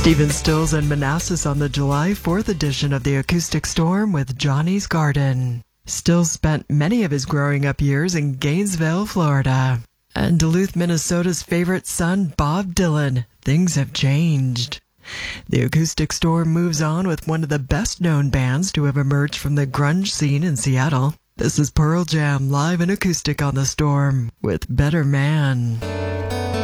Stephen Stills and Manassas on the July 4th edition of the Acoustic Storm with Johnny's Garden. Stills spent many of his growing up years in Gainesville, Florida. And Duluth, Minnesota's favorite son, Bob Dylan. Things have changed. The Acoustic Storm moves on with one of the best-known bands to have emerged from the grunge scene in Seattle. This is Pearl Jam live in acoustic on the Storm with Better Man.